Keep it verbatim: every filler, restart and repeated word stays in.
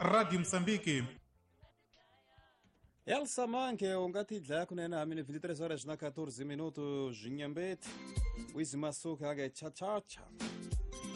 Rádio Moçambique. Elsa Manke, ungati dla kunena amini vinte e três horas na quatorze minutos, Nhambete, Wiz Masuka, Cha Cha Cha.